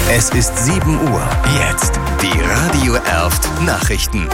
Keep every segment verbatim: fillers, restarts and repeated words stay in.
Es ist sieben Uhr. Jetzt die Radio Erft Nachrichten.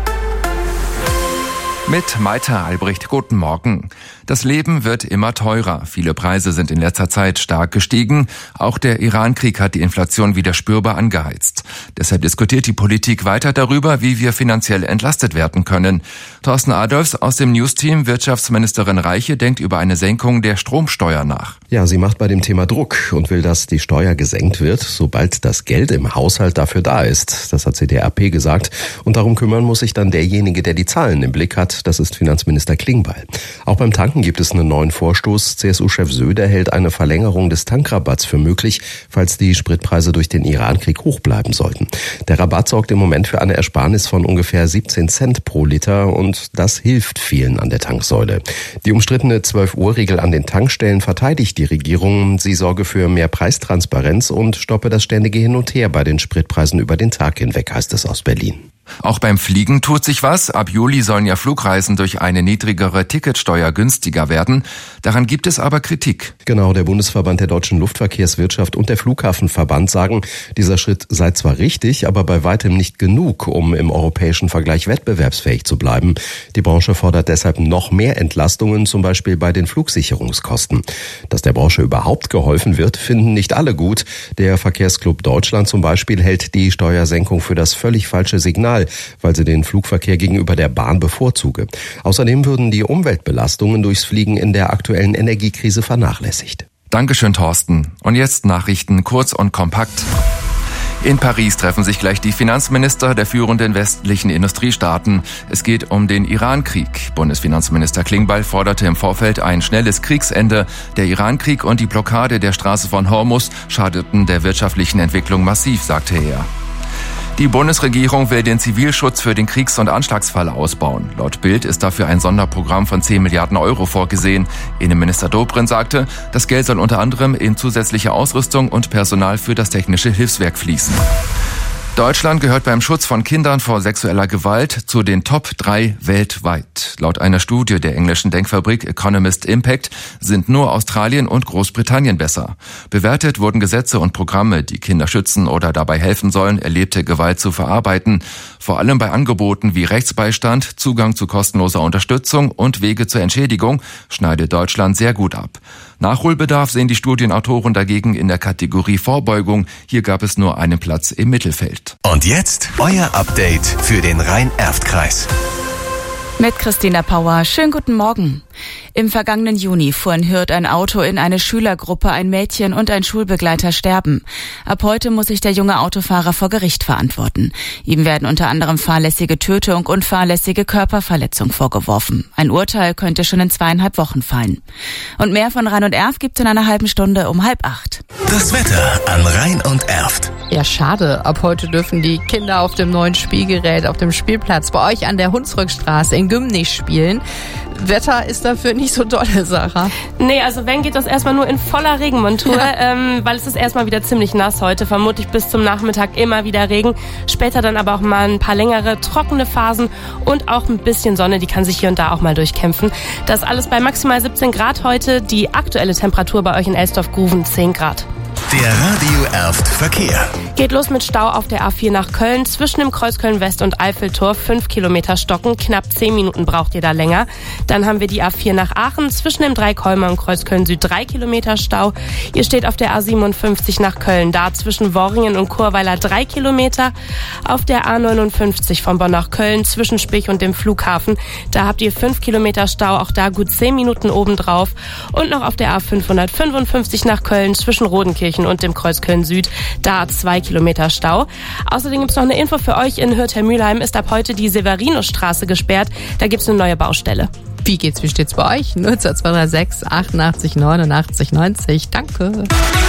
Mit Maita Albrecht, guten Morgen. Das Leben wird immer teurer. Viele Preise sind in letzter Zeit stark gestiegen. Auch der Iran-Krieg hat die Inflation wieder spürbar angeheizt. Deshalb diskutiert die Politik weiter darüber, wie wir finanziell entlastet werden können. Thorsten Adolfs aus dem News-Team, Wirtschaftsministerin Reiche, denkt über eine Senkung der Stromsteuer nach. Ja, sie macht bei dem Thema Druck und will, dass die Steuer gesenkt wird, sobald das Geld im Haushalt dafür da ist. Das hat C D R P gesagt. Und darum kümmern muss sich dann derjenige, der die Zahlen im Blick hat. Das ist Finanzminister Klingbeil. Auch beim Tanken gibt es einen neuen Vorstoß. C S U-Chef Söder hält eine Verlängerung des Tankrabatts für möglich, falls die Spritpreise durch den Iran-Krieg hoch bleiben sollten. Der Rabatt sorgt im Moment für eine Ersparnis von ungefähr siebzehn Cent pro Liter und das hilft vielen an der Tanksäule. Die umstrittene zwölf Uhr Regel an den Tankstellen verteidigt die Regierung. Sie sorge für mehr Preistransparenz und stoppe das ständige Hin und Her bei den Spritpreisen über den Tag hinweg, heißt es aus Berlin. Auch beim Fliegen tut sich was. Ab Juli sollen ja Flugreisen durch eine niedrigere Ticketsteuer günstiger werden. Daran gibt es aber Kritik. Genau, der Bundesverband der deutschen Luftverkehrswirtschaft und der Flughafenverband sagen, dieser Schritt sei zwar richtig, aber bei weitem nicht genug, um im europäischen Vergleich wettbewerbsfähig zu bleiben. Die Branche fordert deshalb noch mehr Entlastungen, zum Beispiel bei den Flugsicherungskosten. Dass der Branche überhaupt geholfen wird, finden nicht alle gut. Der Verkehrsclub Deutschland zum Beispiel hält die Steuersenkung für das völlig falsche Signal, weil sie den Flugverkehr gegenüber der Bahn bevorzuge. Außerdem würden die Umweltbelastungen durchs Fliegen in der aktuellen Energiekrise vernachlässigt. Dankeschön, Thorsten. Und jetzt Nachrichten kurz und kompakt. In Paris treffen sich gleich die Finanzminister der führenden westlichen Industriestaaten. Es geht um den Iran-Krieg. Bundesfinanzminister Klingbeil forderte im Vorfeld ein schnelles Kriegsende. Der Iran-Krieg und die Blockade der Straße von Hormuz schadeten der wirtschaftlichen Entwicklung massiv, sagte er. Die Bundesregierung will den Zivilschutz für den Kriegs- und Anschlagsfall ausbauen. Laut Bild ist dafür ein Sonderprogramm von zehn Milliarden Euro vorgesehen. Innenminister Dobrindt sagte, das Geld soll unter anderem in zusätzliche Ausrüstung und Personal für das technische Hilfswerk fließen. Deutschland gehört beim Schutz von Kindern vor sexueller Gewalt zu den Top drei weltweit. Laut einer Studie der englischen Denkfabrik Economist Impact sind nur Australien und Großbritannien besser. Bewertet wurden Gesetze und Programme, die Kinder schützen oder dabei helfen sollen, erlebte Gewalt zu verarbeiten. Vor allem bei Angeboten wie Rechtsbeistand, Zugang zu kostenloser Unterstützung und Wege zur Entschädigung schneidet Deutschland sehr gut ab. Nachholbedarf sehen die Studienautoren dagegen in der Kategorie Vorbeugung. Hier gab es nur einen Platz im Mittelfeld. Und jetzt euer Update für den Rhein-Erft-Kreis. Mit Christina Pauer. Schönen guten Morgen. Im vergangenen Juni fuhr in Hürth ein Auto in eine Schülergruppe, ein Mädchen und ein Schulbegleiter sterben. Ab heute muss sich der junge Autofahrer vor Gericht verantworten. Ihm werden unter anderem fahrlässige Tötung und fahrlässige Körperverletzung vorgeworfen. Ein Urteil könnte schon in zweieinhalb Wochen fallen. Und mehr von Rhein und Erft gibt's in einer halben Stunde um halb acht. Das Wetter an Rhein und Erft. Ja, schade. Ab heute dürfen die Kinder auf dem neuen Spielgerät auf dem Spielplatz bei euch an der Hunsrückstraße in Gümnich spielen. Wetter ist dafür nicht so dolle, Sarah. Nee, also wenn, geht das erstmal nur in voller Regenmontur, ja. ähm, weil es ist erstmal wieder ziemlich nass heute, vermutlich bis zum Nachmittag immer wieder Regen. Später dann aber auch mal ein paar längere, trockene Phasen und auch ein bisschen Sonne, die kann sich hier und da auch mal durchkämpfen. Das alles bei maximal siebzehn Grad heute, die aktuelle Temperatur bei euch in Elsdorf-Gruven zehn Grad. Der Radio Erft Verkehr. Geht los mit Stau auf der A vier nach Köln. Zwischen dem Kreuz Köln-West und Eiffeltor fünf Kilometer stocken. Knapp zehn Minuten braucht ihr da länger. Dann haben wir die A vier nach Aachen. Zwischen dem Dreikolmer und Kreuz Köln-Süd drei Kilometer Stau. Ihr steht auf der A siebenundfünfzig nach Köln. Da zwischen Worringen und Churweiler drei Kilometer. Auf der A neunundfünfzig von Bonn nach Köln zwischen Spich und dem Flughafen. Da habt ihr fünf Kilometer Stau. Auch da gut zehn Minuten obendrauf. Und noch auf der A fünfhundertfünfundfünfzig nach Köln zwischen Rodenkirchen und dem Kreuz Köln-Süd, da zwei Kilometer Stau. Außerdem gibt es noch eine Info für euch. In Hürth-Mülheim ist ab heute die Severinusstraße gesperrt. Da gibt es eine neue Baustelle. Wie geht's, wie steht's bei euch? null zwei zwei drei sechs achtundachtzig neunundachtzig neunzig. Danke.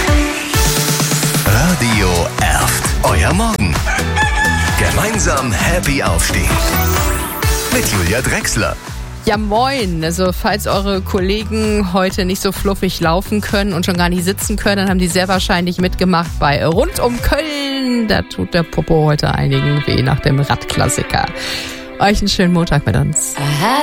Radio Erft. Euer Morgen. Gemeinsam happy aufstehen. Mit Julia Drechsler. Ja, moin. Also falls eure Kollegen heute nicht so fluffig laufen können und schon gar nicht sitzen können, dann haben die sehr wahrscheinlich mitgemacht bei Rund um Köln. Da tut der Popo heute einigen weh nach dem Radklassiker. Euch einen schönen Montag mit uns. Aha.